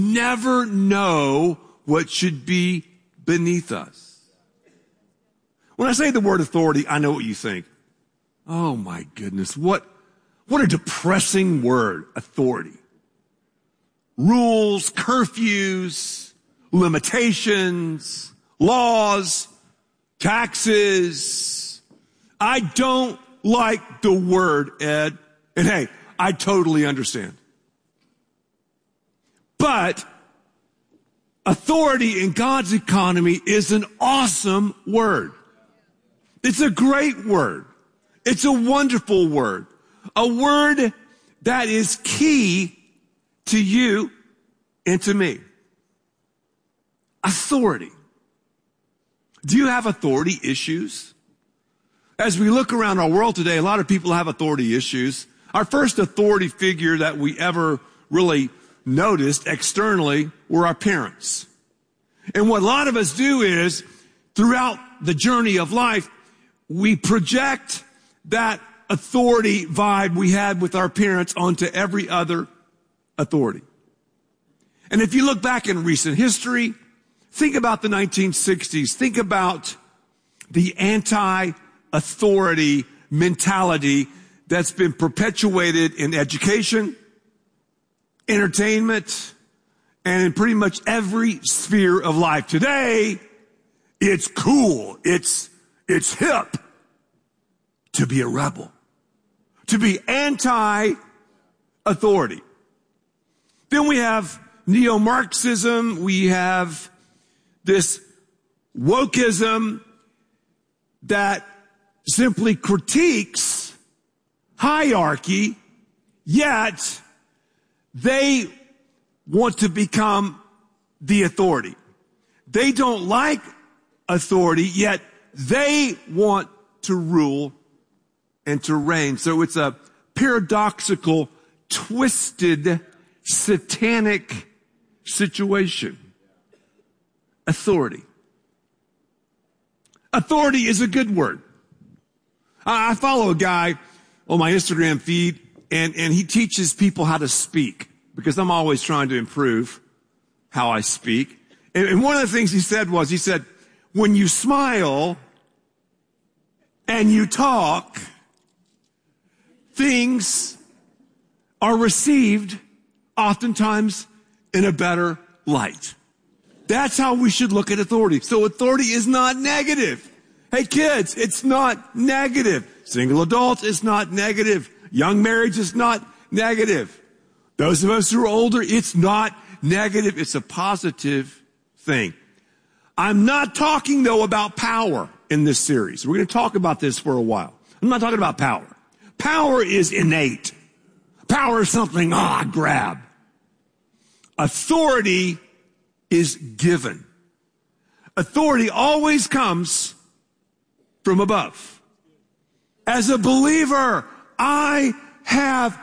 never know what should be beneath us. When I say the word authority, I know what you think. Oh my goodness, what a depressing word, authority. Rules, curfews, limitations, laws, taxes. I don't like the word, Ed. And hey, I totally understand. But authority in God's economy is an awesome word. It's a great word. It's a wonderful word. A word that is key to you and to me. Authority. Do you have authority issues? As we look around our world today, a lot of people have authority issues. Our first authority figure that we ever really noticed externally were our parents. And what a lot of us do is, throughout the journey of life, we project that authority vibe we had with our parents onto every other authority. And if you look back in recent history, think about the 1960s. Think about the anti-authority mentality that's been perpetuated in education, entertainment, and in pretty much every sphere of life. Today, it's cool. It's hip to be a rebel, to be anti-authority. Then we have neo-Marxism. We have this wokeism that simply critiques hierarchy, yet they want to become the authority. They don't like authority, yet they want to rule and to reign. So it's a paradoxical, twisted, satanic situation. Authority. Authority is a good word. I follow a guy on my Instagram feed, and he teaches people how to speak, because I'm always trying to improve how I speak. And one of the things he said, when you smile and you talk, things are received oftentimes in a better light. That's how we should look at authority. So authority is not negative. Hey kids, it's not negative. Single adults, it's not negative. Young marriage is not negative. Those of us who are older, it's not negative. It's a positive thing. I'm not talking though about power in this series. We're going to talk about this for a while. I'm not talking about power. Power is innate. Power is something, I grab. Authority is given. Authority always comes from above. As a believer, I have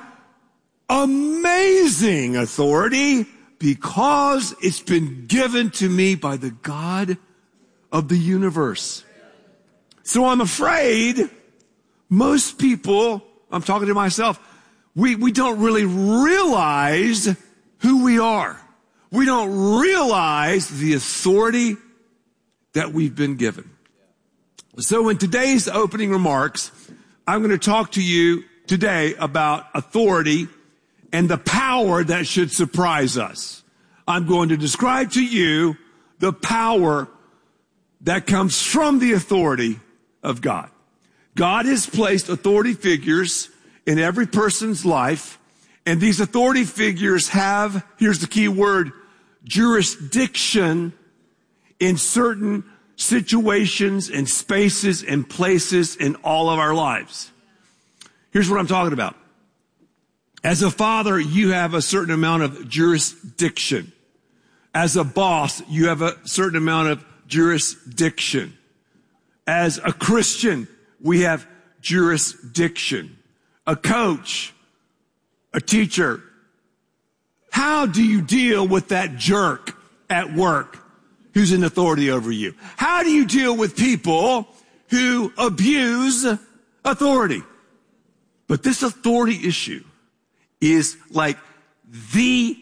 amazing authority because it's been given to me by the God of the universe. So I'm afraid most people, I'm talking to myself, we don't really realize who we are. We don't realize the authority that we've been given. So in today's opening remarks, I'm going to talk to you today about authority and the power that should surprise us. I'm going to describe to you the power that comes from the authority of God. God has placed authority figures in every person's life, and these authority figures have, here's the key word, jurisdiction in certain situations and spaces and places in all of our lives. Here's what I'm talking about. As a father, you have a certain amount of jurisdiction. As a boss, you have a certain amount of jurisdiction. As a Christian, we have jurisdiction. A coach, a teacher. How do you deal with that jerk at work who's in authority over you? How do you deal with people who abuse authority? But this authority issue is like the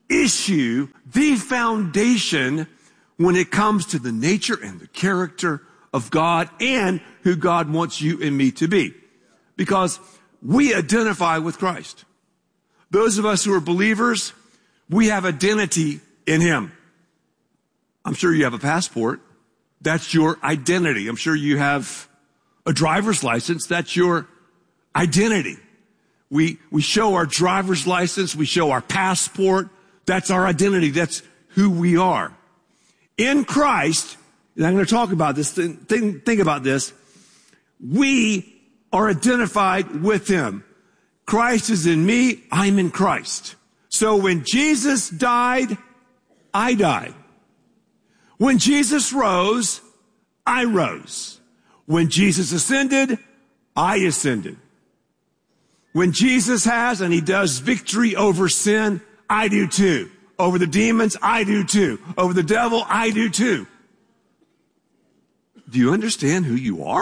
issue, the foundation when it comes to the nature and the character of God and who God wants you and me to be. Because we identify with Christ. Those of us who are believers, we have identity in Him. I'm sure you have a passport. That's your identity. I'm sure you have a driver's license. That's your identity. We show our driver's license. We show our passport. That's our identity. That's who we are. In Christ, and I'm going to talk about this, think about this. We are identified with Him. Christ is in me. I'm in Christ. So when Jesus died, I died. When Jesus rose, I rose. When Jesus ascended, I ascended. When Jesus has and He does victory over sin, I do too. Over the demons, I do too. Over the devil, I do too. Do you understand who you are?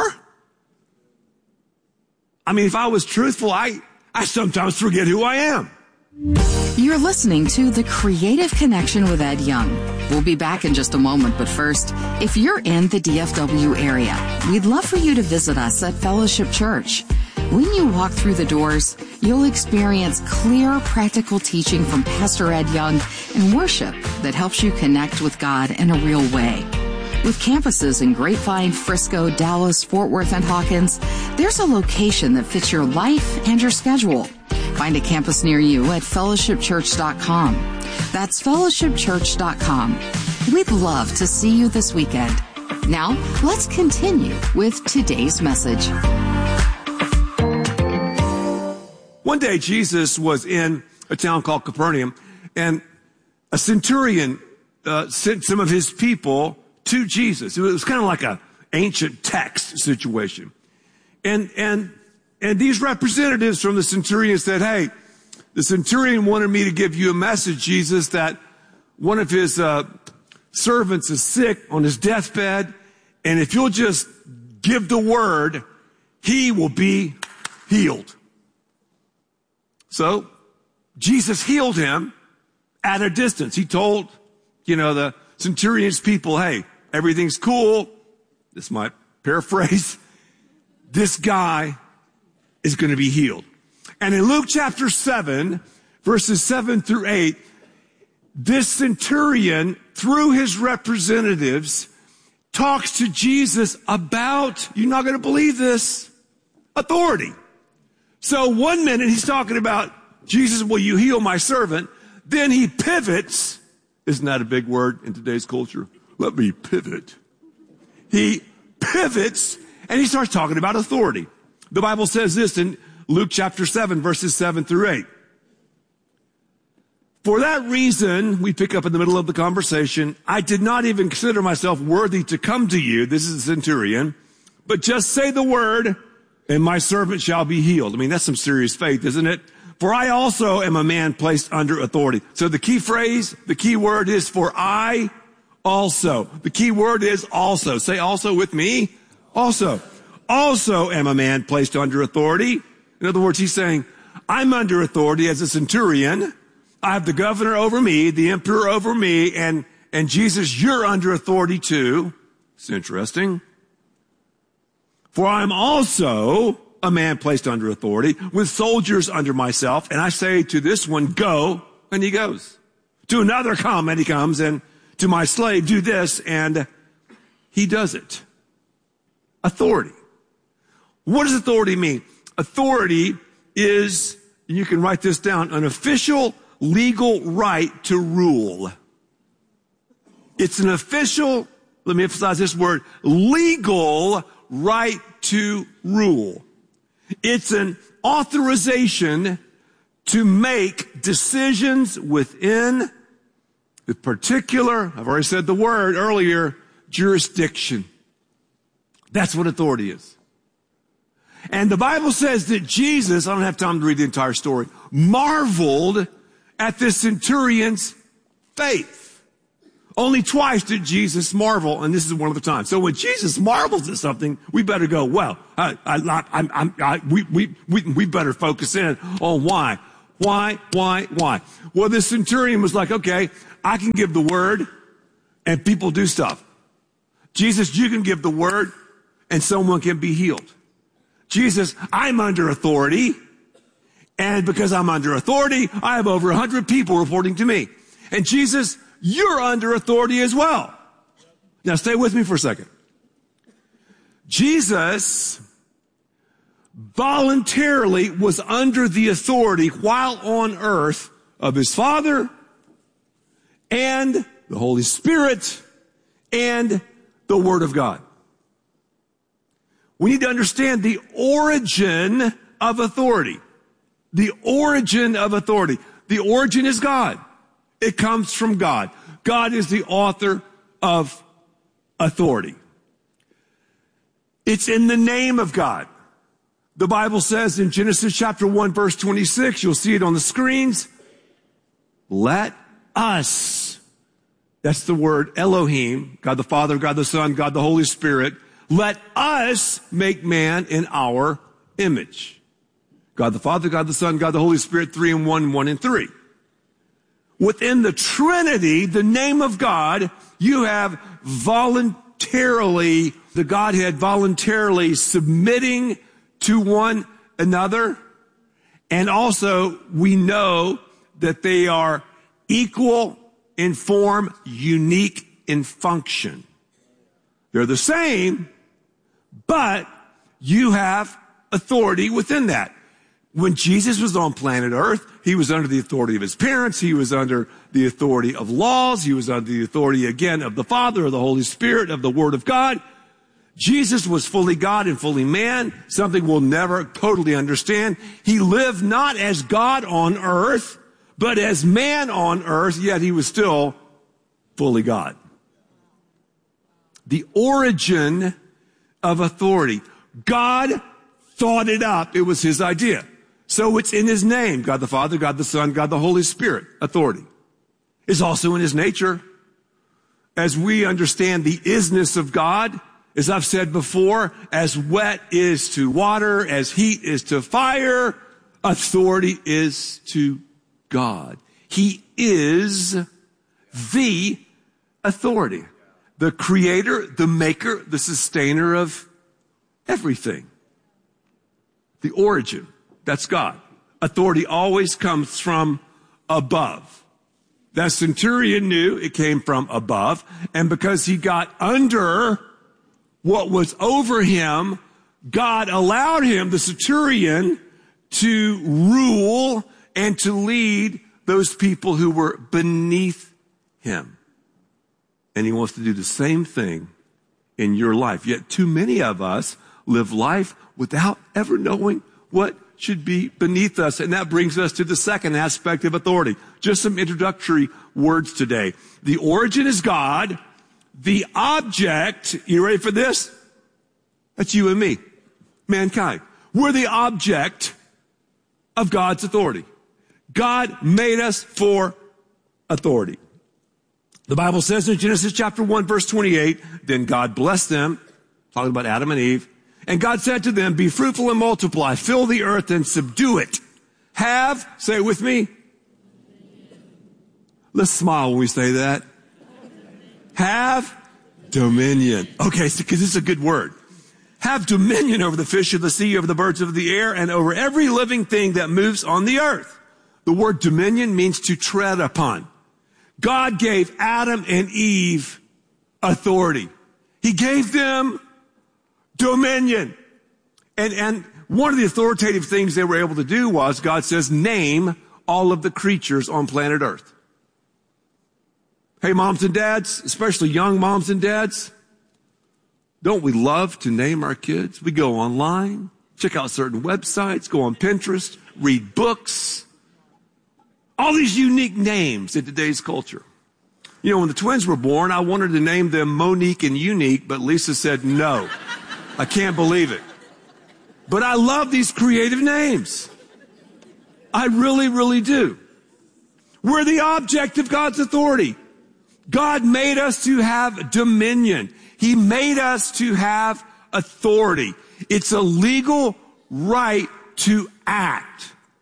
I mean, if I was truthful, I sometimes forget who I am. You're listening to The Creative Connection with Ed Young. We'll be back in just a moment, but first, if you're in the DFW area, we'd love for you to visit us at Fellowship Church. When you walk through the doors, you'll experience clear, practical teaching from Pastor Ed Young and worship that helps you connect with God in a real way. With campuses in Grapevine, Frisco, Dallas, Fort Worth, and Hawkins, there's a location that fits your life and your schedule. Find a campus near you at fellowshipchurch.com. That's fellowshipchurch.com. We'd love to see you this weekend. Now, let's continue with today's message. One day, Jesus was in a town called Capernaum, and a centurion sent some of his people to Jesus. It was kind of like an ancient text situation. And these representatives from the centurion said, hey, the centurion wanted me to give you a message, Jesus, that one of his servants is sick on his deathbed, and if you'll just give the word, he will be healed. So Jesus healed him at a distance. He told, the centurion's people, hey, everything's cool. This might paraphrase. This guy is going to be healed. And in Luke chapter 7, verses 7 through 8, this centurion, through his representatives, talks to Jesus about, you're not going to believe this, authority. So one minute he's talking about, Jesus, will you heal my servant? Then he pivots. Isn't that a big word in today's culture? Let me pivot. He pivots and he starts talking about authority. The Bible says this in Luke chapter 7, verses 7 through 8. For that reason, we pick up in the middle of the conversation, I did not even consider myself worthy to come to you. This is the centurion. But just say the word and my servant shall be healed. I mean, that's some serious faith, isn't it? For I also am a man placed under authority. So the key phrase, the key word is for I also. The key word is also. Say also with me. Also. Also am a man placed under authority. In other words, he's saying, I'm under authority as a centurion. I have the governor over me, the emperor over me, and Jesus, you're under authority too. It's interesting. For I'm also a man placed under authority with soldiers under myself. And I say to this one, go, and he goes. To another, come, and he comes. And to my slave, do this, and he does it. Authority. What does authority mean? Authority is, you can write this down, an official legal right to rule. It's an official, let me emphasize this word, legal right to rule. It's an authorization to make decisions within the particular, I've already said the word earlier, jurisdiction. That's what authority is. And the Bible says that Jesus, I don't have time to read the entire story, marveled at this centurion's faith. Only twice did Jesus marvel, and this is one of the times. So when Jesus marvels at something, we better go, well, we better focus in on why. Why? Well, the centurion was like, okay, I can give the word and people do stuff. Jesus, you can give the word and someone can be healed. Jesus, I'm under authority. And because I'm under authority, I have over 100 people reporting to me. And Jesus, you're under authority as well. Now stay with me for a second. Jesus voluntarily was under the authority while on earth of his Father and the Holy Spirit and the Word of God. We need to understand the origin of authority. The origin of authority. The origin is God. It comes from God. God is the author of authority. It's in the name of God. The Bible says in Genesis chapter 1, verse 26, you'll see it on the screens, let us, that's the word Elohim, God the Father, God the Son, God the Holy Spirit, let us make man in our image. God the Father, God the Son, God the Holy Spirit, 3 in 1, 1 in 3. Within the Trinity, the name of God, you have voluntarily, the Godhead voluntarily submitting to one another. And also, we know that they are equal in form, unique in function. They're the same, but you have authority within that. When Jesus was on planet Earth, he was under the authority of his parents. He was under the authority of laws. He was under the authority, again, of the Father, of the Holy Spirit, of the Word of God. Jesus was fully God and fully man, something we'll never totally understand. He lived not as God on earth, but as man on earth, yet he was still fully God. The origin of authority. God thought it up. It was his idea. So it's in his name, God the Father, God the Son, God the Holy Spirit, authority. It's also in his nature. As we understand the isness of God, as I've said before, as wet is to water, as heat is to fire, authority is to God. He is the authority, the creator, the maker, the sustainer of everything. The origin, that's God. Authority always comes from above. That centurion knew it came from above, and because he got under what was over him, God allowed him, the centurion, to rule and to lead those people who were beneath him. And he wants to do the same thing in your life. Yet too many of us live life without ever knowing what should be beneath us. And that brings us to the second aspect of authority. Just some introductory words today. The origin is God. The object, you ready for this? That's you and me, mankind. We're the object of God's authority. God made us for authority. The Bible says in Genesis chapter 1, verse 28, then God blessed them, talking about Adam and Eve, and God said to them, be fruitful and multiply, fill the earth and subdue it. Have, say it with me. Let's smile when we say that. Have dominion. Okay, because this is a good word. Have dominion over the fish of the sea, over the birds of the air, and over every living thing that moves on the earth. The word dominion means to tread upon. God gave Adam and Eve authority. He gave them dominion. And one of the authoritative things they were able to do was, God says, name all of the creatures on planet Earth. Hey, moms and dads, especially young moms and dads, don't we love to name our kids? We go online, check out certain websites, go on Pinterest, read books. All these unique names in today's culture. You know, when the twins were born, I wanted to name them Monique and Unique, but Lisa said no. I can't believe it. But I love these creative names. I really, really do. We're the object of God's authority. God made us to have dominion. He made us to have authority. It's a legal right to act.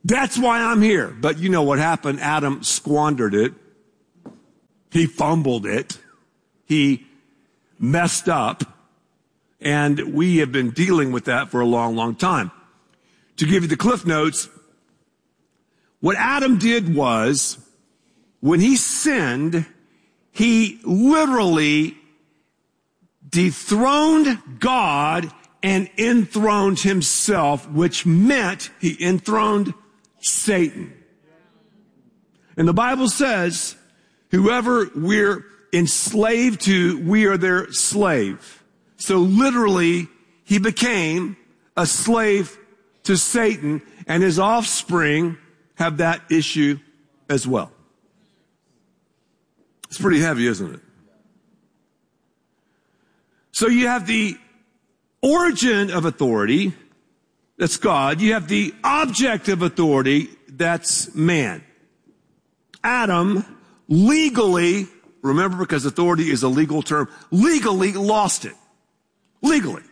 That's why I'm here. But you know what happened? Adam squandered it. He fumbled it. He messed up. And we have been dealing with that for a long, long time. To give you the Cliff Notes, what Adam did was, when he sinned, he literally dethroned God and enthroned himself, which meant he enthroned Satan. And the Bible says, whoever we're enslaved to, we are their slave. So literally, he became a slave to Satan, and his offspring have that issue as well. It's pretty heavy, isn't it? So you have the origin of authority, that's God. You have the object of authority, that's man. Adam legally, remember, because authority is a legal term, legally lost it. Legally.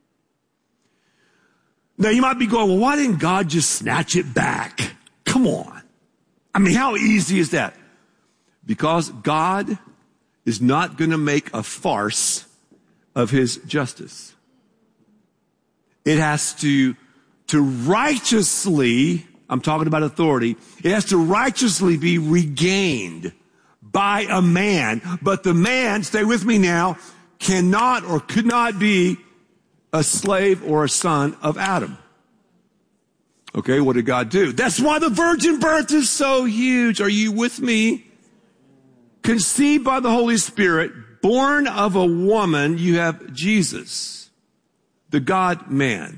Now you might be going, well, why didn't God just snatch it back? Come on. I mean, how easy is that? Because God is not going to make a farce of his justice. It has to righteously, I'm talking about authority, it has to righteously be regained by a man. But the man, stay with me now, cannot or could not be a slave or a son of Adam. Okay, what did God do? That's why the virgin birth is so huge. Are you with me? Conceived by the Holy Spirit, born of a woman, you have Jesus, the God-man.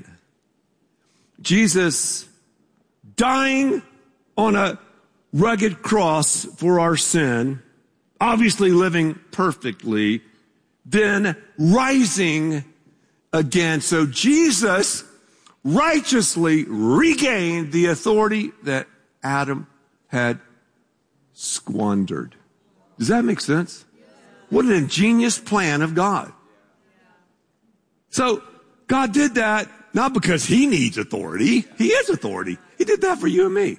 Jesus dying on a rugged cross for our sin, obviously living perfectly, then rising again. So Jesus righteously regained the authority that Adam had squandered. Does that make sense? What an ingenious plan of God. So God did that not because he needs authority. He is authority. He did that for you and me.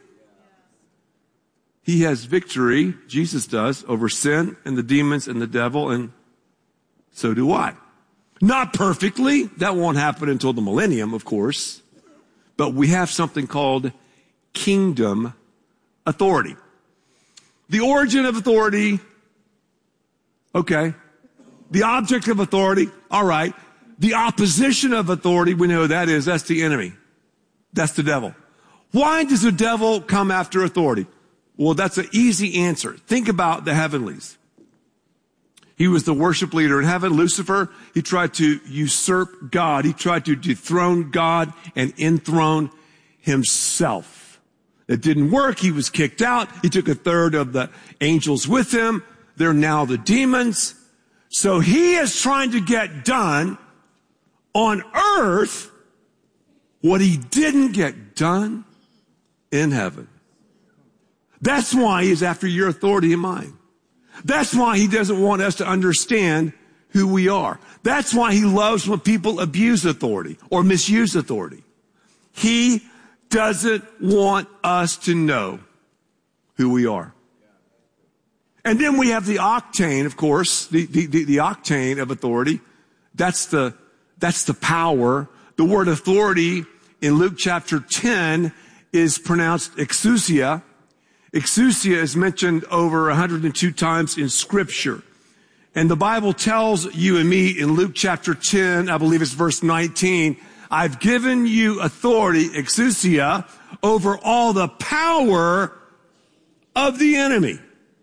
He has victory, Jesus does, over sin and the demons and the devil, and so do I. Not perfectly. That won't happen until the millennium, of course. But we have something called kingdom authority. The origin of authority, okay. The object of authority, all right. The opposition of authority, we know who that is. That's the enemy. That's the devil. Why does the devil come after authority? Well, that's an easy answer. Think about the heavenlies. He was the worship leader in heaven. Lucifer, he tried to usurp God. He tried to dethrone God and enthrone himself. It didn't work. He was kicked out. He took a third of the angels with him. They're now the demons. So he is trying to get done on earth what he didn't get done in heaven. That's why he's after your authority and mine. That's why he doesn't want us to understand who we are. That's why he loves when people abuse authority or misuse authority. He doesn't want us to know who we are. And then we have the octane, of course, the octane of authority. That's the power. The word authority in Luke chapter 10 is pronounced exousia. Exousia is mentioned over 102 times in Scripture. And the Bible tells you and me in Luke chapter 10, I believe it's verse 19, I've given you authority, exousia, over all the power of the enemy.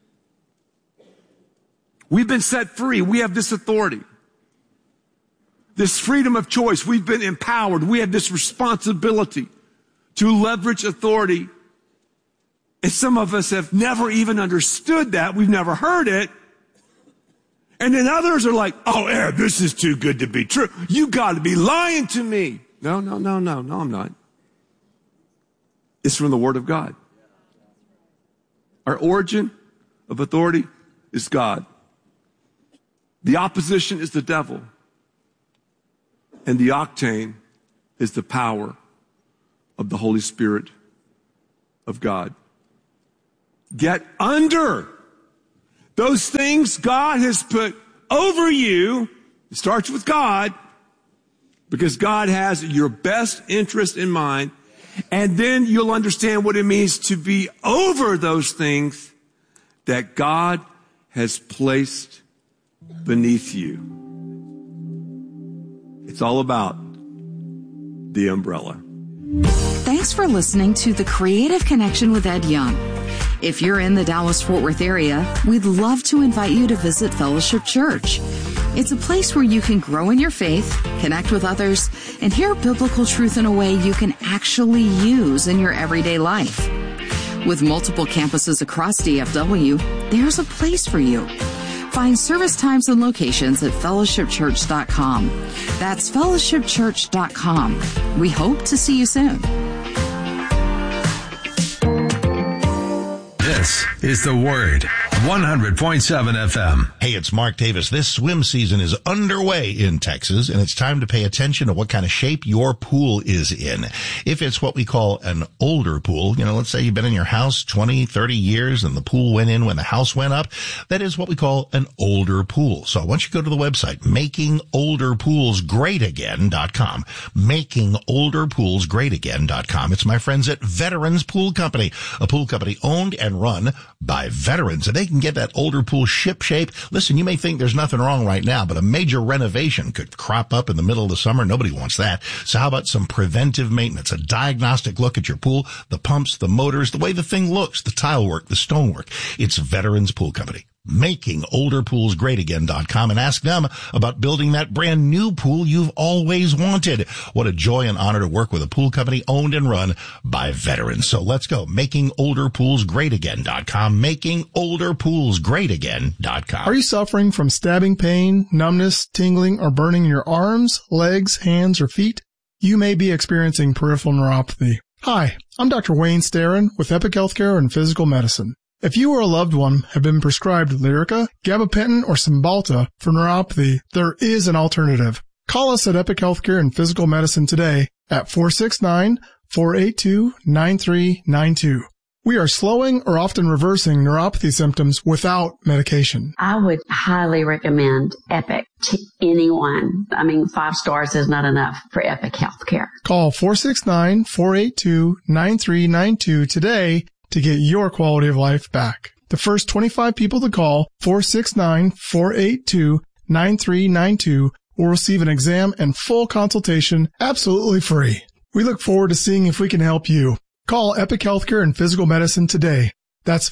We've been set free. We have this authority. This freedom of choice. We've been empowered. We have this responsibility to leverage authority. And some of us have never even understood that. We've never heard it. And then others are like, oh, Aaron, this is too good to be true. You got to be lying to me. No, I'm not. It's from the Word of God. Our origin of authority is God. The opposition is the devil. And the octane is the power of the Holy Spirit of God. Get under those things God has put over you. It starts with God, because God has your best interest in mind. And then you'll understand what it means to be over those things that God has placed beneath you. It's all about the umbrella. Thanks for listening to The Creative Connection with Ed Young. If you're in the Dallas-Fort Worth area, we'd love to invite you to visit Fellowship Church. It's a place where you can grow in your faith, connect with others, and hear biblical truth in a way you can actually use in your everyday life. With multiple campuses across DFW, there's a place for you. Find service times and locations at fellowshipchurch.com. That's fellowshipchurch.com. We hope to see you soon. This is The Word, 100.7 FM. Hey, it's Mark Davis. This swim season is underway in Texas, and it's time to pay attention to what kind of shape your pool is in. If it's what we call an older pool, let's say you've been in your house 20, 30 years and the pool went in when the house went up, that is what we call an older pool. So I want you to go to the website, makingolderpoolsgreatagain.com, makingolderpoolsgreatagain.com. It's my friends at Veterans Pool Company, a pool company owned and run by veterans, and they can get that older pool ship shape. Listen, you may think there's nothing wrong right now, but a major renovation could crop up in the middle of the summer. Nobody wants that. So how about some preventive maintenance, a diagnostic look at your pool, the pumps, the motors, the way the thing looks, the tile work, the stonework. It's Veterans Pool Company. makingolderpoolsgreatagain.com, and ask them about building that brand new pool you've always wanted. What a joy and honor to work with a pool company owned and run by veterans. So let's go. makingolderpoolsgreatagain.com, makingolderpoolsgreatagain.com. Are you suffering from stabbing pain, numbness, tingling, or burning in your arms, legs, hands, or feet? You may be experiencing peripheral neuropathy. Hi, I'm Dr. Wayne Starrin with Epic Healthcare and Physical Medicine. If you or a loved one have been prescribed Lyrica, gabapentin, or Cymbalta for neuropathy, there is an alternative. Call us at Epic Healthcare and Physical Medicine today at 469-482-9392. We are slowing or often reversing neuropathy symptoms without medication. I would highly recommend Epic to anyone. 5 stars is not enough for Epic Healthcare. Call 469-482-9392 today to get your quality of life back. The first 25 people to call 469-482-9392 will receive an exam and full consultation absolutely free. We look forward to seeing if we can help you. Call Epic Healthcare and Physical Medicine today. That's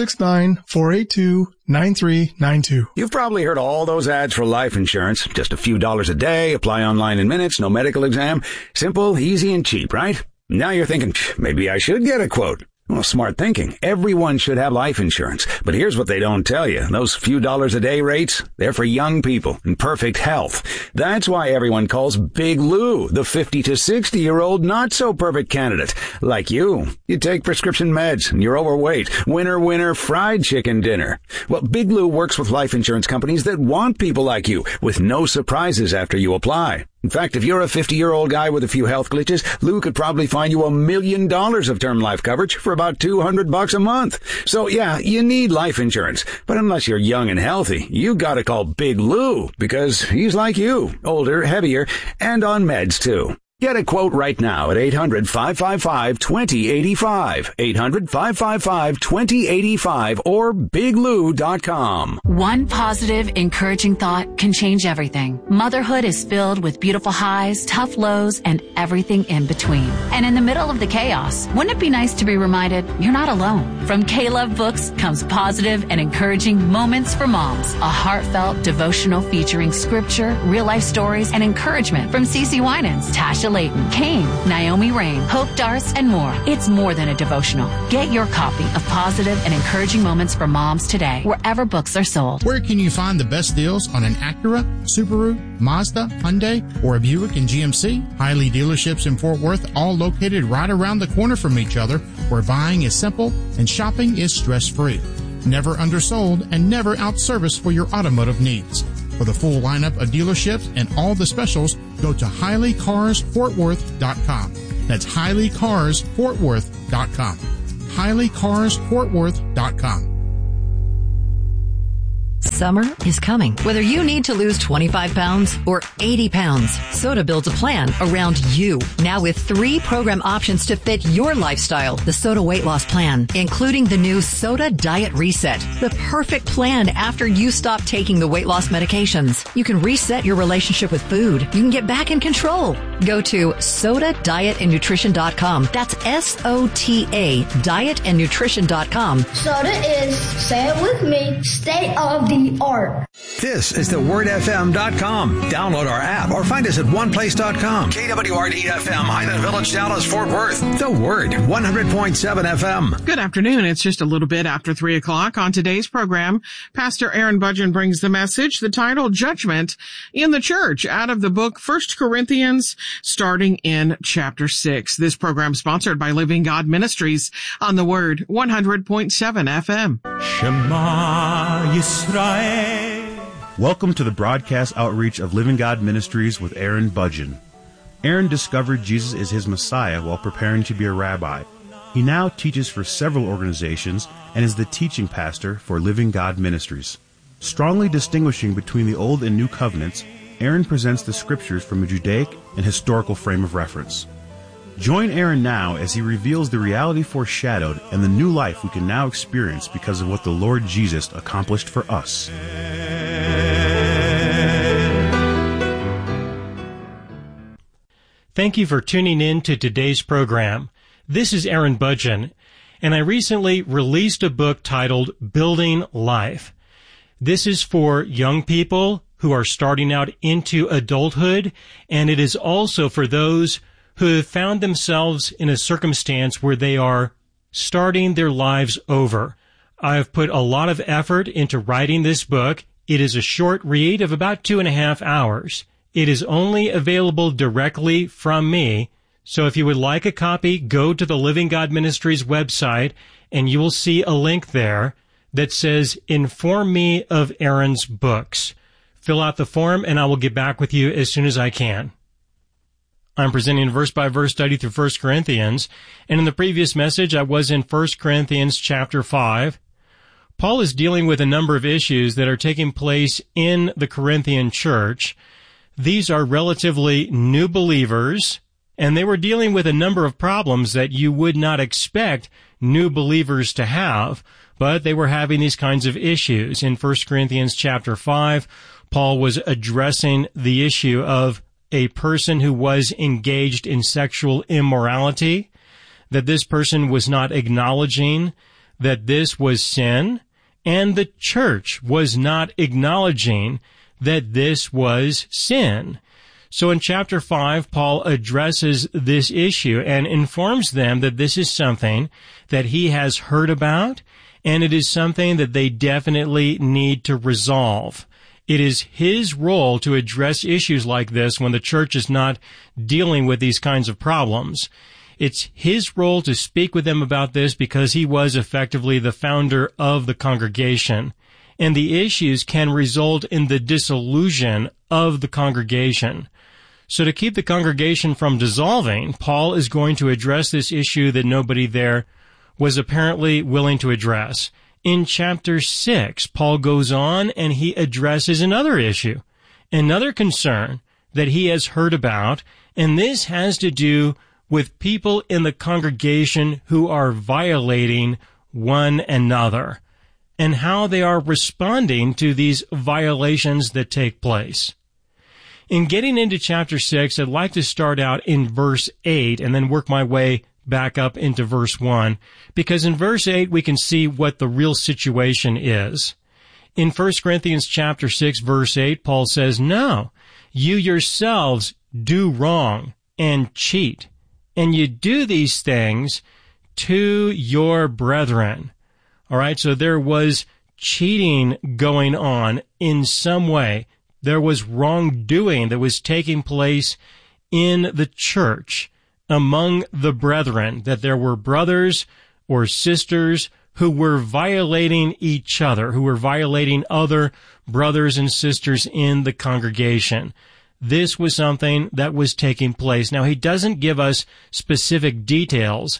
469-482-9392. You've probably heard all those ads for life insurance. Just a few dollars a day, apply online in minutes, no medical exam. Simple, easy, and cheap, right? Now you're thinking, maybe I should get a quote. Well, smart thinking. Everyone should have life insurance. But here's what they don't tell you. Those few dollars a day rates, they're for young people in perfect health. That's why everyone calls Big Lou the 50 to 60-year-old not-so-perfect candidate. Like you. You take prescription meds and you're overweight. Winner, fried chicken dinner. Well, Big Lou works with life insurance companies that want people like you with no surprises after you apply. In fact, if you're a 50-year-old guy with a few health glitches, Lou could probably find you $1 million of term life coverage for about $200 a month. So yeah, you need life insurance. But unless you're young and healthy, you gotta call Big Lou because he's like you, older, heavier, and on meds too. Get a quote right now at 800-555-2085, 800-555-2085, or biglou.com. One positive, encouraging thought can change everything. Motherhood is filled with beautiful highs, tough lows, and everything in between. And in the middle of the chaos, wouldn't it be nice to be reminded you're not alone? From K-Love Books comes positive and encouraging Moments for Moms, a heartfelt devotional featuring scripture, real-life stories, and encouragement from CeCe Winans, Tasha Layton, Kane, Naomi Rain, Hope Darst, and more. It's more than a devotional. Get your copy of Positive and Encouraging Moments for Moms today, wherever books are sold. Where can you find the best deals on an Acura, Subaru, Mazda, Hyundai, or a Buick and GMC? Hiley dealerships in Fort Worth, all located right around the corner from each other, where buying is simple and shopping is stress-free. Never undersold and never outserviced for your automotive needs. For the full lineup of dealerships and all the specials, go to HileyCarsFortWorth.com. That's HileyCarsFortWorth.com. HileyCarsFortWorth.com. Summer is coming. Whether you need to lose 25 pounds or 80 pounds, SOTA builds a plan around you. Now with 3 program options to fit your lifestyle. The SOTA weight loss plan, including the new SOTA Diet Reset. The perfect plan after you stop taking the weight loss medications. You can reset your relationship with food. You can get back in control. Go to SOTADietandNutrition.com. That's SOTA dietandnutrition.com. SOTA is, say it with me, state of the art. This is thewordfm.com. Download our app or find us at oneplace.com. KWRD-FM, Highland Village, Dallas, Fort Worth. The Word, 100.7 FM. Good afternoon. It's just a little bit after 3 o'clock. On today's program, Pastor Aaron Budgen brings the message, the title, Judgment in the Church, out of the book 1 Corinthians, starting in chapter 6. This program sponsored by Living God Ministries on the Word, 100.7 FM. Shema Yisrael. Welcome to the broadcast outreach of Living God Ministries with Aaron Budgen. Aaron discovered Jesus is his Messiah while preparing to be a rabbi. He now teaches for several organizations and is the teaching pastor for Living God Ministries. Strongly distinguishing between the Old and New Covenants, Aaron presents the scriptures from a Judaic and historical frame of reference. Join Aaron now as he reveals the reality foreshadowed and the new life we can now experience because of what the Lord Jesus accomplished for us. Thank you for tuning in to today's program. This is Aaron Budgen, and I recently released a book titled Building Life. This is for young people who are starting out into adulthood, and it is also for those who have found themselves in a circumstance where they are starting their lives over. I have put a lot of effort into writing this book. It is a short read of about 2.5 hours. It is only available directly from me. So if you would like a copy, go to the Living God Ministries website and you will see a link there that says, Inform me of Aaron's books. Fill out the form and I will get back with you as soon as I can. I'm presenting a verse-by-verse study through 1 Corinthians, and in the previous message I was in 1 Corinthians chapter 5. Paul is dealing with a number of issues that are taking place in the Corinthian church. These are relatively new believers, and they were dealing with a number of problems that you would not expect new believers to have, but they were having these kinds of issues. In 1 Corinthians chapter 5, Paul was addressing the issue of a person who was engaged in sexual immorality, that this person was not acknowledging that this was sin, and the church was not acknowledging that this was sin. So in chapter 5, Paul addresses this issue and informs them that this is something that he has heard about, and it is something that they definitely need to resolve. It is his role to address issues like this when the church is not dealing with these kinds of problems. It's his role to speak with them about this because he was effectively the founder of the congregation. And the issues can result in the dissolution of the congregation. So to keep the congregation from dissolving, Paul is going to address this issue that nobody there was apparently willing to address. In chapter 6, Paul goes on and he addresses another issue, another concern that he has heard about, and this has to do with people in the congregation who are violating one another and how they are responding to these violations that take place. In getting into chapter 6, I'd like to start out in verse 8 and then work my way back up into verse 1, because in verse 8 we can see what the real situation is. In 1 Corinthians chapter 6, verse 8, Paul says, "No, you yourselves do wrong and cheat, and you do these things to your brethren." All right, so there was cheating going on in some way. There was wrongdoing that was taking place in the church among the brethren, that there were brothers or sisters who were violating each other, who were violating other brothers and sisters in the congregation. This was something that was taking place. Now, he doesn't give us specific details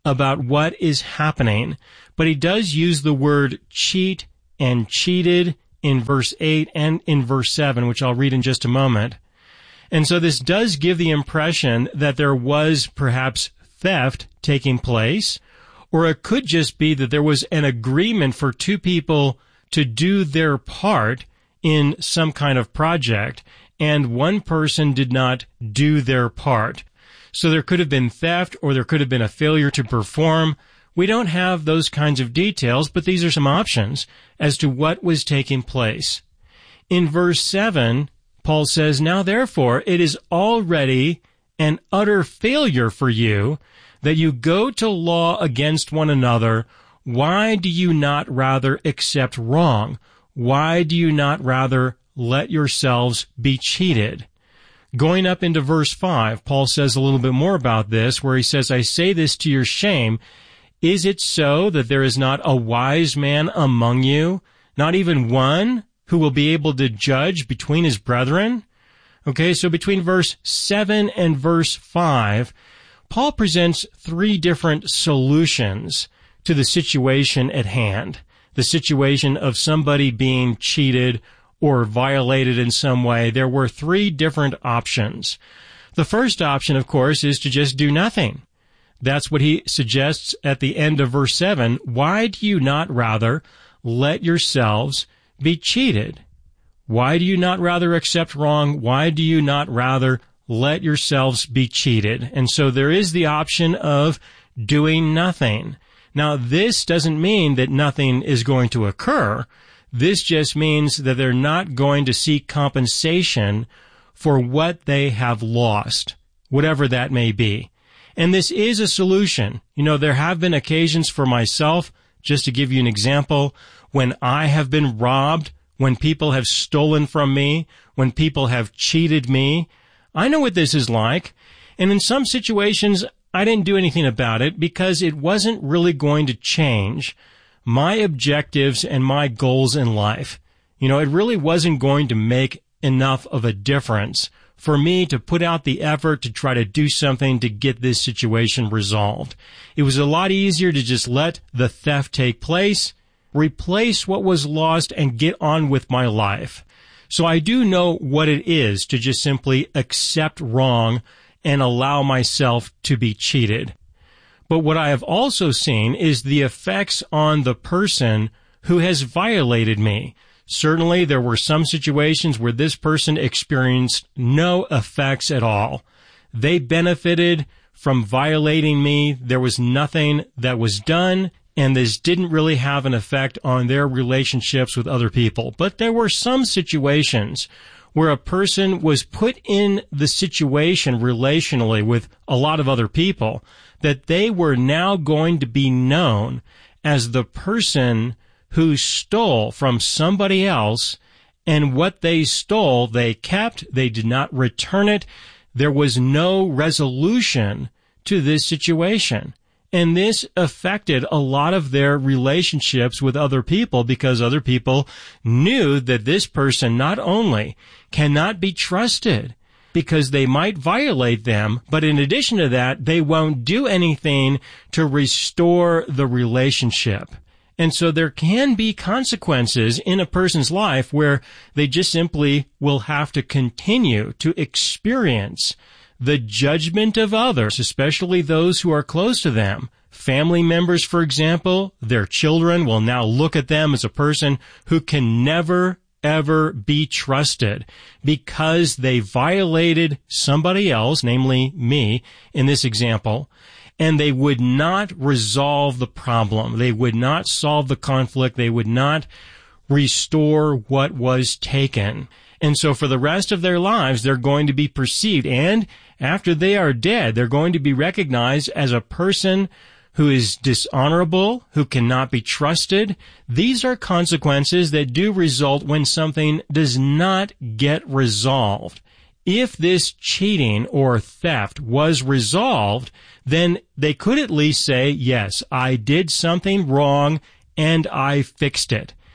about what is happening, but he does use the word cheat and cheated in verse 8 and in verse 7, which I'll read in just a moment. And so this does give the impression that there was perhaps theft taking place, or it could just be that there was an agreement for two people to do their part in some kind of project, and one person did not do their part. So there could have been theft, or there could have been a failure to perform. We don't have those kinds of details, but these are some options as to what was taking place. In verse 7, Paul says, "Now therefore it is already an utter failure for you that you go to law against one another. Why do you not rather accept wrong? Why do you not rather let yourselves be cheated?" Going up into verse 5, Paul says a little bit more about this, where he says, "I say this to your shame. Is it so that there is not a wise man among you, not even one who will be able to judge between his brethren?" Okay, so between verse 7 and verse 5, Paul presents three different solutions to the situation at hand. The situation of somebody being cheated or violated in some way. There were three different options. The first option, of course, is to just do nothing. That's what he suggests at the end of verse 7. Why do you not rather let yourselves be cheated? Why do you not rather accept wrong? Why do you not rather let yourselves be cheated? And so there is the option of doing nothing. Now, this doesn't mean that nothing is going to occur. This just means that they're not going to seek compensation for what they have lost, whatever that may be. And this is a solution. You know, there have been occasions for myself, just to give you an example, when I have been robbed, when people have stolen from me, when people have cheated me. I know what this is like. And in some situations, I didn't do anything about it because it wasn't really going to change my objectives and my goals in life. You know, it really wasn't going to make enough of a difference for me to put out the effort to try to do something to get this situation resolved. It was a lot easier to just let the theft take place, replace what was lost, and get on with my life. So I do know what it is to just simply accept wrong and allow myself to be cheated. But what I have also seen is the effects on the person who has violated me. Certainly, there were some situations where this person experienced no effects at all. They benefited from violating me. There was nothing that was done, and this didn't really have an effect on their relationships with other people. But there were some situations where a person was put in the situation relationally with a lot of other people that they were now going to be known as the person who stole from somebody else, and what they stole, they kept. They did not return it. There was no resolution to this situation. And this affected a lot of their relationships with other people because other people knew that this person not only cannot be trusted because they might violate them, but in addition to that, they won't do anything to restore the relationship. And so there can be consequences in a person's life where they just simply will have to continue to experience the judgment of others, especially those who are close to them. Family members, for example, their children will now look at them as a person who can never, ever be trusted because they violated somebody else, namely me in this example, and they would not resolve the problem. They would not solve the conflict. They would not restore what was taken. And so for the rest of their lives, they're going to be perceived, and after they are dead, they're going to be recognized as a person who is dishonorable, who cannot be trusted. These are consequences that do result when something does not get resolved. If this cheating or theft was resolved, then they could at least say, yes, I did something wrong and I fixed it.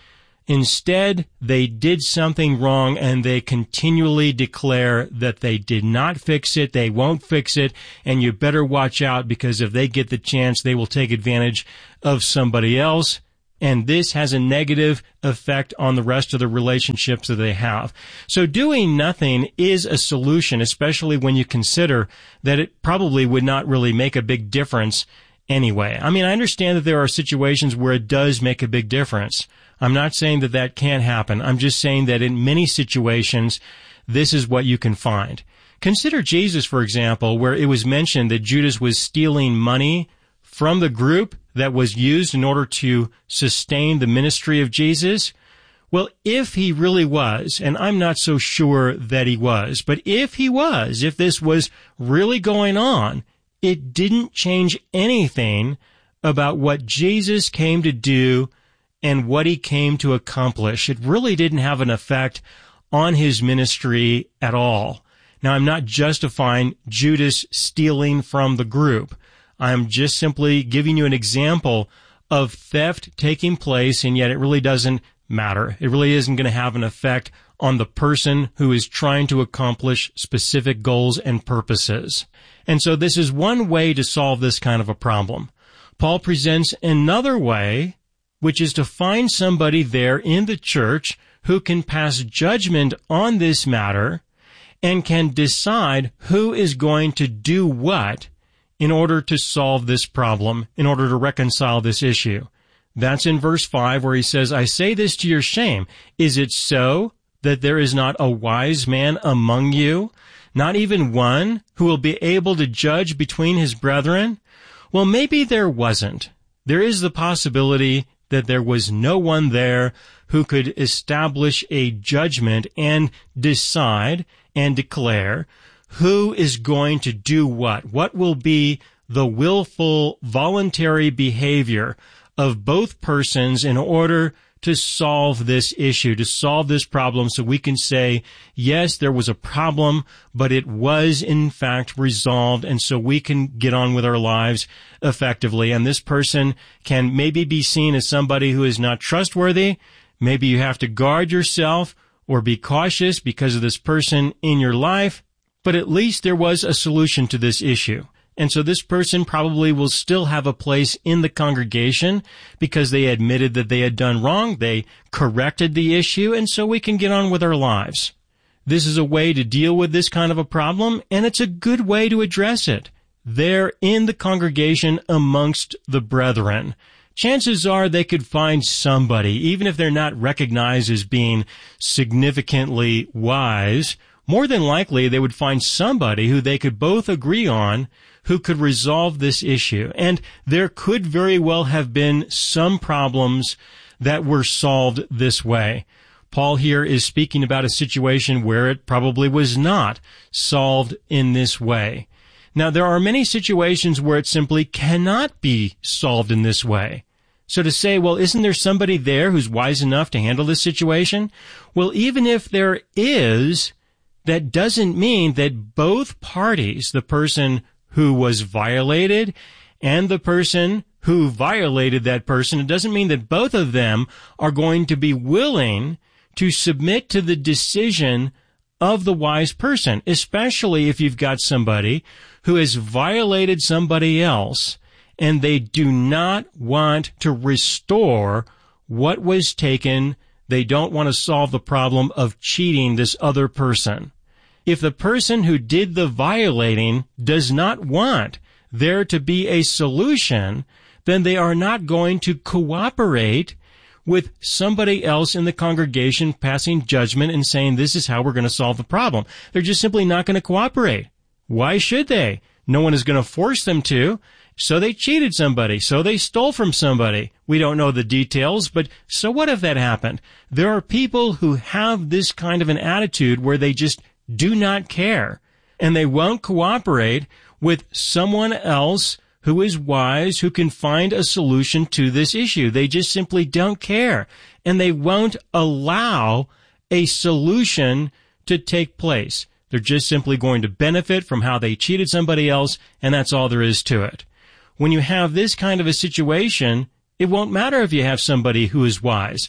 Instead, they did something wrong and they continually declare that they did not fix it, they won't fix it, and you better watch out because if they get the chance, they will take advantage of somebody else. And this has a negative effect on the rest of the relationships that they have. So doing nothing is a solution, especially when you consider that it probably would not really make a big difference anyway. I mean, I understand that there are situations where it does make a big difference. I'm not saying that that can't happen. I'm just saying that in many situations, this is what you can find. Consider Jesus, for example, where it was mentioned that Judas was stealing money from the group that was used in order to sustain the ministry of Jesus. Well, if he really was, and I'm not so sure that he was, but if he was, if this was really going on, it didn't change anything about what Jesus came to do and what he came to accomplish. It really didn't have an effect on his ministry at all. Now, I'm not justifying Judas stealing from the group. I'm just simply giving you an example of theft taking place, and yet it really doesn't matter. It really isn't going to have an effect on the person who is trying to accomplish specific goals and purposes. And so this is one way to solve this kind of a problem. Paul presents another way, which is to find somebody there in the church who can pass judgment on this matter and can decide who is going to do what in order to solve this problem, in order to reconcile this issue. That's in verse 5 where he says, I say this to your shame. Is it so that there is not a wise man among you, not even one who will be able to judge between his brethren? Well, maybe there wasn't. There is the possibility that there was no one there who could establish a judgment and decide and declare who is going to do what will be the willful, voluntary behavior of both persons in order to solve this issue, to solve this problem, so we can say, yes, there was a problem, but it was in fact resolved, and so we can get on with our lives effectively. And this person can maybe be seen as somebody who is not trustworthy. Maybe you have to guard yourself or be cautious because of this person in your life, but at least there was a solution to this issue. And so this person probably will still have a place in the congregation because they admitted that they had done wrong. They corrected the issue, and so we can get on with our lives. This is a way to deal with this kind of a problem, and it's a good way to address it. There in the congregation amongst the brethren. Chances are they could find somebody, even if they're not recognized as being significantly wise, more than likely they would find somebody who they could both agree on who could resolve this issue. And there could very well have been some problems that were solved this way. Paul here is speaking about a situation where it probably was not solved in this way. Now, there are many situations where it simply cannot be solved in this way. So to say, well, isn't there somebody there who's wise enough to handle this situation? Well, even if there is, that doesn't mean that both parties, the person who was violated and the person who violated that person, it doesn't mean that both of them are going to be willing to submit to the decision of the wise person, especially if you've got somebody who has violated somebody else and they do not want to restore what was taken. They don't want to solve the problem of cheating this other person. If the person who did the violating does not want there to be a solution, then they are not going to cooperate with somebody else in the congregation passing judgment and saying, this is how we're going to solve the problem. They're just simply not going to cooperate. Why should they? No one is going to force them to. So they cheated somebody. So they stole from somebody. We don't know the details, but so what if that happened? There are people who have this kind of an attitude where they just do not care, and they won't cooperate with someone else who is wise, who can find a solution to this issue. They just simply don't care, and they won't allow a solution to take place. They're just simply going to benefit from how they cheated somebody else, and that's all there is to it. When you have this kind of a situation, it won't matter if you have somebody who is wise.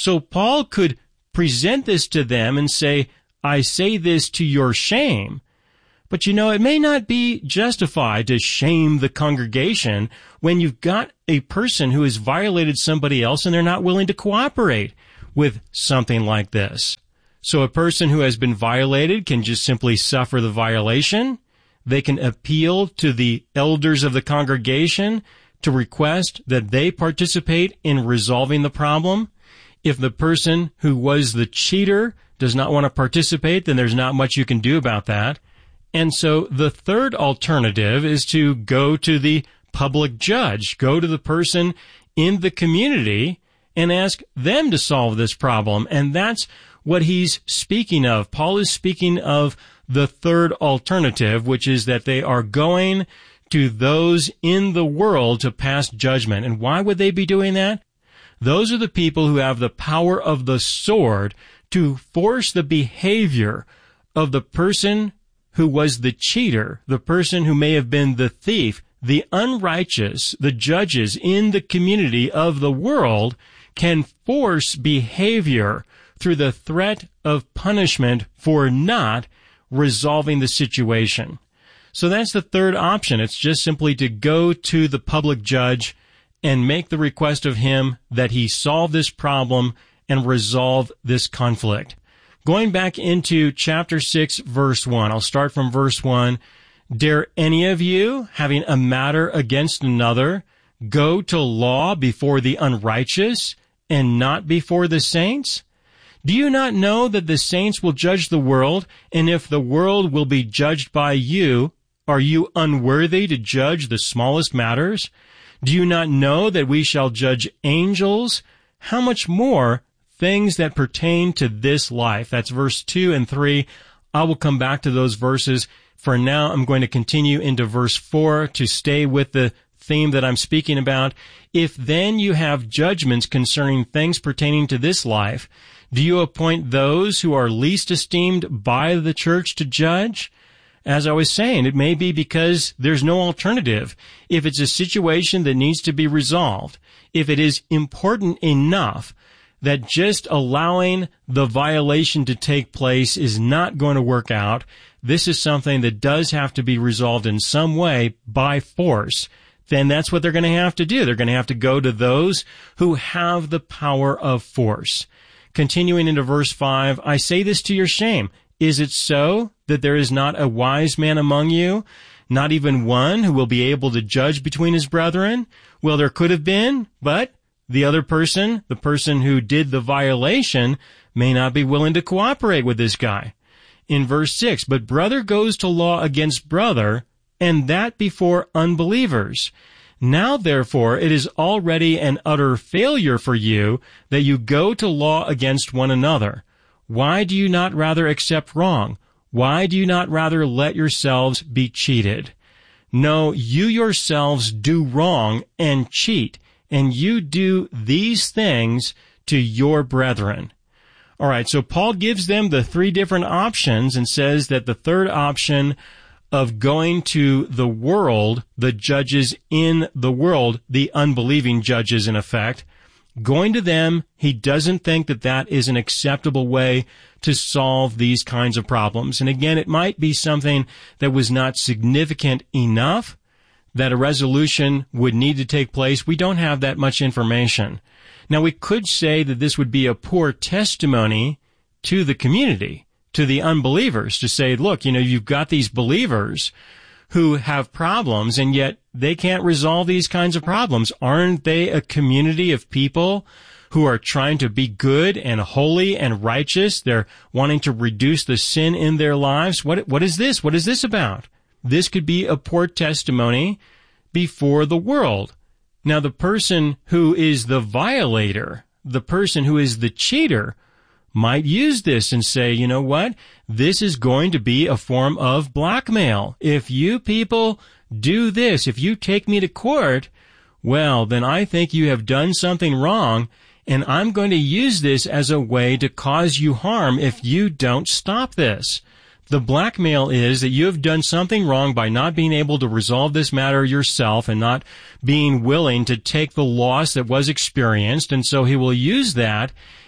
So Paul could present this to them and say, I say this to your shame. But it may not be justified to shame the congregation when you've got a person who has violated somebody else and they're not willing to cooperate with something like this. So a person who has been violated can just simply suffer the violation. They can appeal to the elders of the congregation to request that they participate in resolving the problem. If the person who was the cheater does not want to participate, then there's not much you can do about that. And so the third alternative is to go to the public judge, go to the person in the community and ask them to solve this problem. And that's what he's speaking of. Paul is speaking of the third alternative, which is that they are going to those in the world to pass judgment. And why would they be doing that? Those are the people who have the power of the sword to force the behavior of the person who was the cheater, the person who may have been the thief, the unrighteous. The judges in the community of the world can force behavior through the threat of punishment for not resolving the situation. So that's the third option. It's just simply to go to the public judge and make the request of him that he solve this problem and resolve this conflict. Going back into chapter 6, verse 1, I'll start from verse 1. Dare any of you, having a matter against another, go to law before the unrighteous and not before the saints? Do you not know that the saints will judge the world, and if the world will be judged by you, are you unworthy to judge the smallest matters? Do you not know that we shall judge angels? How much more things that pertain to this life? That's verse 2 and 3. I will come back to those verses. For now, I'm going to continue into verse 4 to stay with the theme that I'm speaking about. If then you have judgments concerning things pertaining to this life, do you appoint those who are least esteemed by the church to judge? As I was saying, it may be because there's no alternative. If it's a situation that needs to be resolved, if it is important enough that just allowing the violation to take place is not going to work out, this is something that does have to be resolved in some way by force, then that's what they're going to have to do. They're going to have to go to those who have the power of force. Continuing into verse 5, I say this to your shame. Is it so that there is not a wise man among you, not even one who will be able to judge between his brethren? Well, there could have been, but the other person, the person who did the violation, may not be willing to cooperate with this guy. In verse 6, but brother goes to law against brother, and that before unbelievers. Now, therefore, it is already an utter failure for you that you go to law against one another. Why do you not rather accept wrong? Why do you not rather let yourselves be cheated? No, you yourselves do wrong and cheat, and you do these things to your brethren. All right, so Paul gives them the three different options and says that the third option of going to the world, the judges in the world, the unbelieving judges in effect, going to them, he doesn't think that that is an acceptable way to solve these kinds of problems. And again, it might be something that was not significant enough that a resolution would need to take place. We don't have that much information. Now, we could say that this would be a poor testimony to the community, to the unbelievers, to say, look, you've got these believers who have problems, and yet they can't resolve these kinds of problems. Aren't they a community of people who are trying to be good and holy and righteous? They're wanting to reduce the sin in their lives. What is this? What is this about? This could be a poor testimony before the world. Now, the person who is the violator, the person who is the cheater, might use this and say, you know what? This is going to be a form of blackmail. If you people do this, if you take me to court, well, then I think you have done something wrong, and I'm going to use this as a way to cause you harm if you don't stop this. The blackmail is that you have done something wrong by not being able to resolve this matter yourself and not being willing to take the loss that was experienced, and so he will use that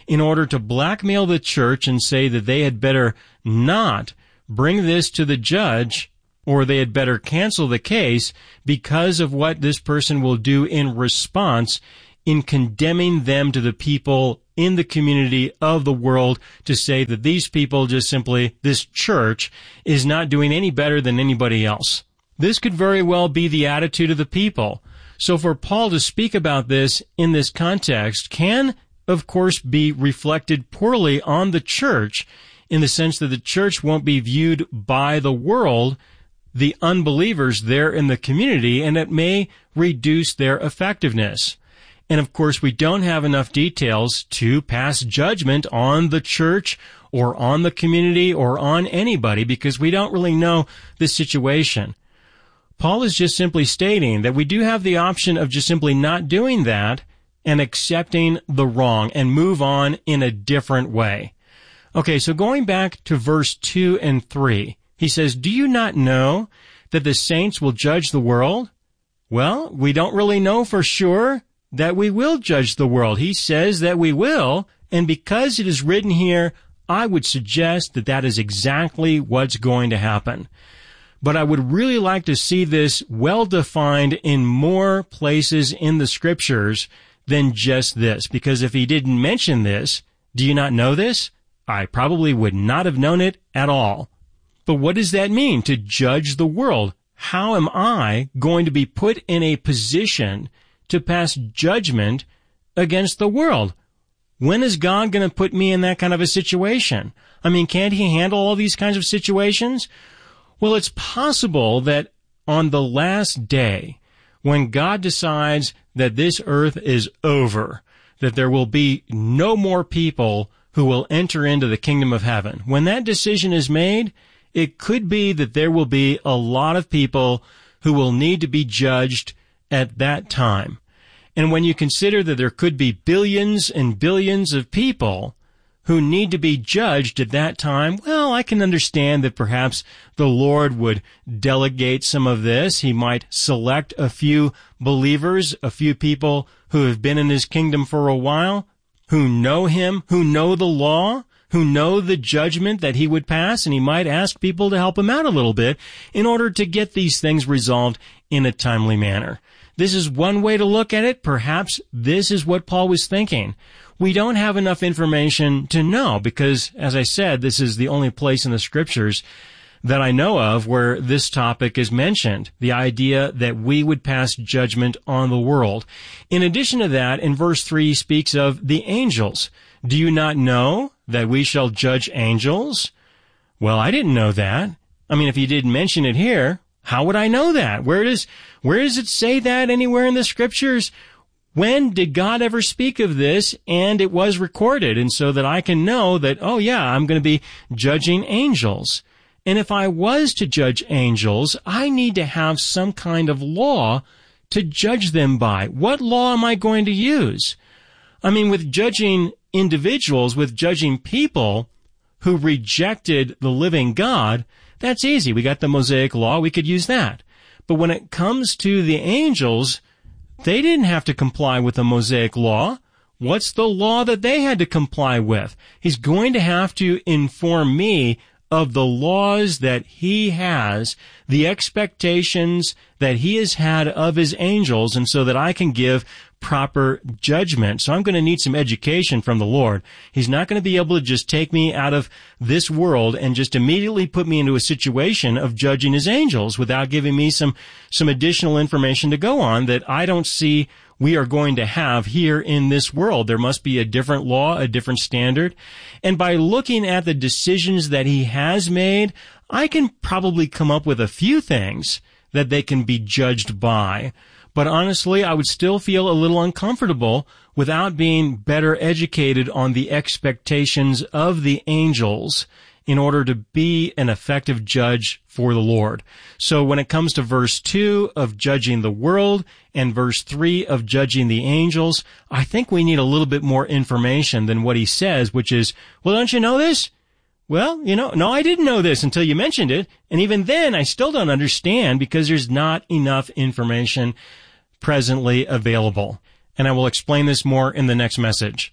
in order to blackmail the church and say that they had better not bring this to the judge, or they had better cancel the case because of what this person will do in response in condemning them to the people in the community of the world, to say that these people just simply, this church, is not doing any better than anybody else. This could very well be the attitude of the people. So for Paul to speak about this in this context can, of course, be reflected poorly on the church, in the sense that the church won't be viewed by the world, the unbelievers there in the community, and it may reduce their effectiveness. And of course, we don't have enough details to pass judgment on the church or on the community or on anybody, because we don't really know the situation. Paul is just simply stating that we do have the option of just simply not doing that and accepting the wrong and move on in a different way. Okay, so going back to verse 2 and 3, he says, "Do you not know that the saints will judge the world?" Well, we don't really know for sure that we will judge the world. He says that we will, and because it is written here, I would suggest that that is exactly what's going to happen. But I would really like to see this well defined in more places in the scriptures than just this, because if he didn't mention this, do you not know this? I probably would not have known it at all. But what does that mean, to judge the world? How am I going to be put in a position to pass judgment against the world? When is God going to put me in that kind of a situation? I mean, can't he handle all these kinds of situations? Well, it's possible that on the last day, when God decides that this earth is over, that there will be no more people who will enter into the kingdom of heaven, when that decision is made, it could be that there will be a lot of people who will need to be judged at that time. And when you consider that there could be billions and billions of people who need to be judged at that time, well, I can understand that perhaps the Lord would delegate some of this. He might select a few believers, a few people who have been in his kingdom for a while, who know him, who know the law, who know the judgment that he would pass, and he might ask people to help him out a little bit in order to get these things resolved in a timely manner. This is one way to look at it. Perhaps this is what Paul was thinking. We don't have enough information to know because, as I said, this is the only place in the scriptures that I know of where this topic is mentioned, the idea that we would pass judgment on the world. In addition to that, in verse 3, he speaks of the angels. Do you not know that we shall judge angels? Well, I didn't know that. I mean, if he didn't mention it here, how would I know that? Where does it say that anywhere in the scriptures? When did God ever speak of this and it was recorded? And so that I can know that, oh yeah, I'm going to be judging angels. And if I was to judge angels, I need to have some kind of law to judge them by. What law am I going to use? I mean, with judging individuals, with judging people who rejected the living God, that's easy. We got the Mosaic Law. We could use that. But when it comes to the angels, they didn't have to comply with the Mosaic Law. What's the law that they had to comply with? He's going to have to inform me of the laws that he has, the expectations that he has had of his angels, and so that I can give proper judgment. So I'm going to need some education from the Lord. He's not going to be able to just take me out of this world and just immediately put me into a situation of judging his angels without giving me some additional information to go on that I don't see we are going to have here in this world. There must be a different law, a different standard. And by looking at the decisions that he has made, I can probably come up with a few things that they can be judged by. But honestly, I would still feel a little uncomfortable without being better educated on the expectations of the angels in order to be an effective judge for the Lord. So when it comes to verse 2 of judging the world and verse 3 of judging the angels, I think we need a little bit more information than what he says, which is, well, don't you know this? Well, no, I didn't know this until you mentioned it. And even then, I still don't understand because there's not enough information presently available. And I will explain this more in the next message.